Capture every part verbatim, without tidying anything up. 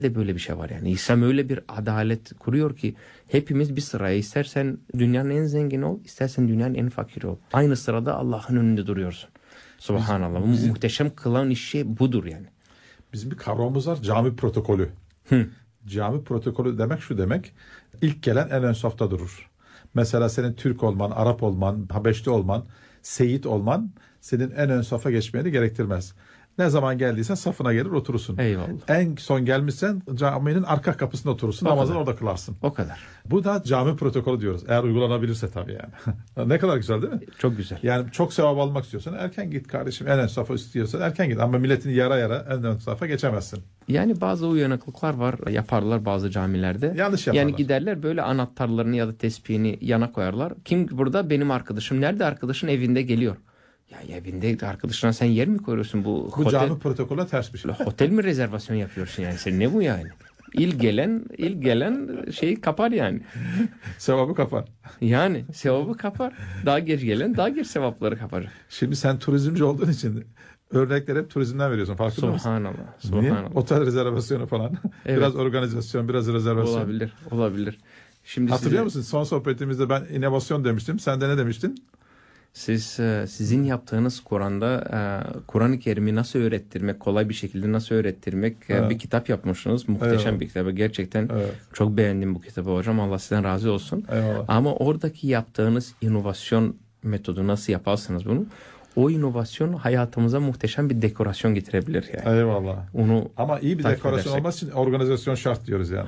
de böyle bir şey var yani. İslam öyle bir adalet kuruyor ki hepimiz bir sıraya, istersen dünyanın en zengin ol, istersen dünyanın en fakiri ol. Aynı sırada Allah'ın önünde duruyorsun. Subhanallah. Bizim, muhteşem kılan işi budur yani. Bizim bir kavramımız var, cami protokolü. Hı. Cami protokolü demek şu demek, ilk gelen en ön safta durur. Mesela senin Türk olman, Arap olman, Habeşli olman, Seyit olman senin en ön safa geçmeni gerektirmez. Ne zaman geldiysen safına gelir oturursun. Eyvallah. En son gelmişsen caminin arka kapısında oturursun. O Namazını kadar. orada kılarsın. O kadar. Bu da cami protokolü diyoruz. Eğer uygulanabilirse tabii yani. Ne kadar güzel değil mi? Çok güzel. Yani çok sevap almak istiyorsan erken git kardeşim. En ön safa istiyorsan erken git. Ama milletin yara yara en ön safa geçemezsin. Yani bazı uyanıklıklar var, yaparlar bazı camilerde. Yanlış yaparlar. Yani giderler böyle anahtarlarını ya da tespihini yana koyarlar. Kim burada? Benim arkadaşım. Nerede arkadaşın? Evinde geliyor. Ya evinde arkadaşına sen yer mi koyuyorsun? Bu, Bu otel, cami protokolü ters bir şey. Otel mi rezervasyon yapıyorsun yani? Sen ne bu yani? İlk gelen, ilk gelen şeyi kapar yani. Sevabı kapar. Yani sevabı kapar. Daha geç gelen daha geç sevapları kapar. Şimdi sen turizmci olduğun için örnekleri hep turizmden veriyorsun. Farkında mısın? Subhanallah. Niye? Subhanallah. Otel rezervasyonu falan. Evet. Biraz organizasyon, biraz rezervasyon. Olabilir. Olabilir. Şimdi Hatırlıyor size, musun? Son sohbetimizde ben inovasyon demiştim. Sen de ne demiştin? Siz sizin yaptığınız Kur'an'da Kur'an-ı Kerim'i nasıl öğrettirmek, kolay bir şekilde nasıl öğrettirmek Evet. bir kitap yapmışsınız. Muhteşem Eyvallah. bir kitap. Gerçekten Evet. çok beğendim bu kitabı hocam. Allah sizden razı olsun. Eyvallah. Ama oradaki yaptığınız inovasyon metodu, nasıl yaparsınız bunu? O inovasyon hayatımıza muhteşem bir dekorasyon getirebilir yani. Eyvallah. Onu Ama iyi bir takip dekorasyon edersek. olması için organizasyon şart diyoruz yani.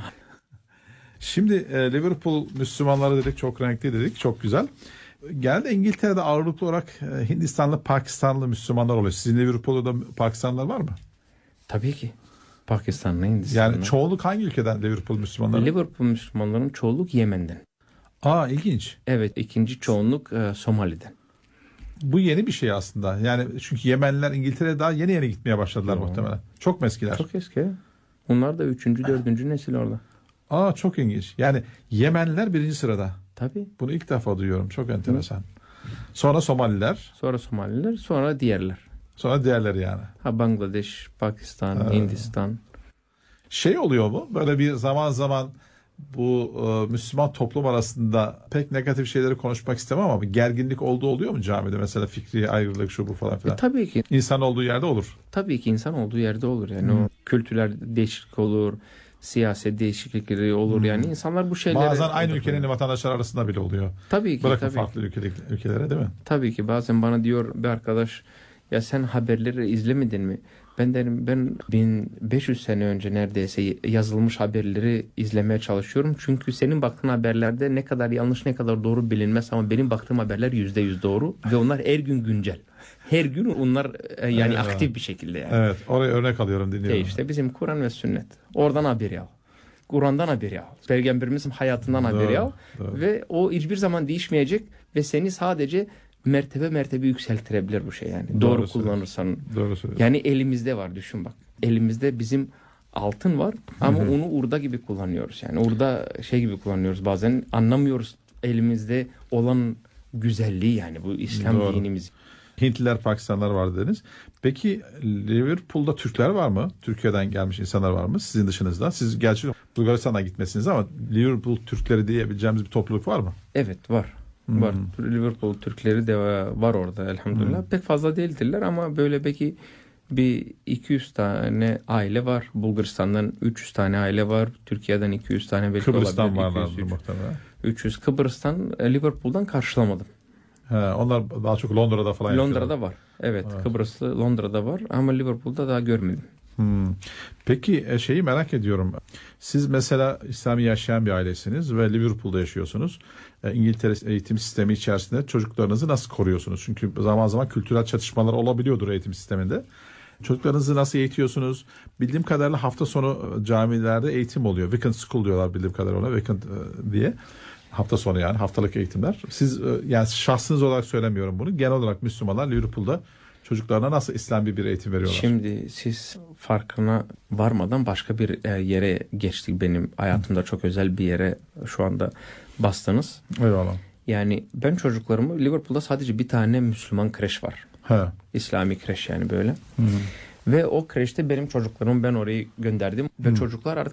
Şimdi e, Liverpool Müslümanları dedik, çok renkli dedik, çok güzel. Genelde İngiltere'de ağırlıklı olarak e, Hindistanlı, Pakistanlı Müslümanlar oluyor. Sizin Liverpool'da Pakistanlılar var mı? tabii ki Pakistan'la, Hindistan'la. Yani çoğunluk hangi ülkeden Liverpool Müslümanları? Liverpool Müslümanların çoğunluk Yemen'den. Aa, ilginç. Evet, ikinci çoğunluk e, Somali'den. Bu yeni bir şey aslında. Yani çünkü Yemenliler İngiltere'ye daha yeni yeni gitmeye başladılar Yo. muhtemelen. Çok mu eskiler? Çok eski. Onlar da üçüncü, dördüncü nesil orada. Aa, çok ilginç. Yani Yemenliler birinci sırada. Tabii. Bunu ilk defa duyuyorum. Çok enteresan. Sonra Somaliler. Sonra Somaliler, sonra diğerler. Sonra diğerleri yani. Ha, Bangladeş, Pakistan, Ha. Hindistan. Şey oluyor mu? Böyle bir zaman zaman bu e, Müslüman toplum arasında pek negatif şeyleri konuşmak istemem ama gerginlik olduğu oluyor mu camide? Mesela fikri ayrılık, şu bu falan E, filan. tabii ki. İnsan olduğu yerde olur. Tabii ki insan olduğu yerde olur. Yani o kültürel değişiklik olur, siyaset değişiklikleri olur. Yani insanlar bu şeylere... Bazen aynı ülkenin vatandaşlar arasında bile oluyor. Tabii ki. Bırakın tabii. farklı ülkede, ülkelere değil mi? Tabii ki bazen bana diyor bir arkadaş, ya sen haberleri izlemedin mi? Ben derim, ben bin beş yüz sene önce neredeyse yazılmış haberleri izlemeye çalışıyorum. Çünkü senin baktığın haberlerde ne kadar yanlış ne kadar doğru bilinmez ama benim baktığım haberler yüzde yüz doğru ve onlar her gün güncel. Her gün onlar e, yani Evet. aktif bir şekilde yani. Evet, oraya örnek alıyorum, dinliyorum. E işte bizim Kur'an ve sünnet. Oradan haberi al. Kur'an'dan haberi al. Peygamberimizin hayatından Doğru, haberi al. doğru. Ve o hiçbir zaman değişmeyecek ve seni sadece mertebe mertebe yükseltirebilir bu şey yani. Doğru Doğru, söylüyorsun. kullanırsan. Doğru söylüyorsun. Yani elimizde var, düşün bak. Elimizde bizim altın var ama Hı hı. onu urda gibi kullanıyoruz. Yani urda şey gibi kullanıyoruz bazen. Anlamıyoruz elimizde olan güzelliği yani bu İslam Doğru. dinimiz. Hintliler, Pakistanlılar var dediniz. Peki Liverpool'da Türkler var mı? Türkiye'den gelmiş insanlar var mı? Sizin dışınızda. Siz gerçi Bulgaristan'a gitmesiniz ama Liverpool Türkleri diyebileceğimiz bir topluluk var mı? Evet, var. Hmm. Var. Liverpool Türkleri de var orada elhamdülillah. Hmm. Pek fazla değildirler ama böyle belki bir iki yüz tane aile var. Bulgaristan'dan üç yüz tane aile var. Türkiye'den iki yüz tane belki Kıbrıs'tan olabilir. varlar iki yüz, muhtemelen. üç yüz. Kıbrıs'tan, Liverpool'dan karşılamadım. He, onlar daha çok Londra'da falan Londra'da yapıyorlar. var. Evet, Evet. Kıbrıslı Londra'da var ama Liverpool'da daha görmedim. Hmm. Peki e, şeyi merak ediyorum. Siz mesela İslami yaşayan bir ailesiniz ve Liverpool'da yaşıyorsunuz. E, İngiltere eğitim sistemi içerisinde çocuklarınızı nasıl koruyorsunuz? Çünkü zaman zaman kültürel çatışmalar olabiliyordur eğitim sisteminde. Çocuklarınızı nasıl eğitiyorsunuz? Bildiğim kadarıyla hafta sonu camilerde eğitim oluyor. Weekend School diyorlar bildiğim kadarıyla ona. Weekend e, diye. Hafta sonu yani haftalık eğitimler. Siz e, yani şahsınız olarak söylemiyorum bunu. Genel olarak Müslümanlar Liverpool'da çocuklarına nasıl İslami bir eğitim veriyorlar? Şimdi siz farkına varmadan başka bir e, yere geçtik. Benim hayatımda çok özel bir yere şu anda bastınız. Eyvallah. Yani ben çocuklarımı, Liverpool'da sadece bir tane Müslüman kreş var. He. İslami kreş yani böyle. Hı. Ve o kreşte benim çocuklarımı ben oraya gönderdim. Ve çocuklar artık